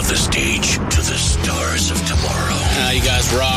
the stage to the stars of tomorrow. You guys rock.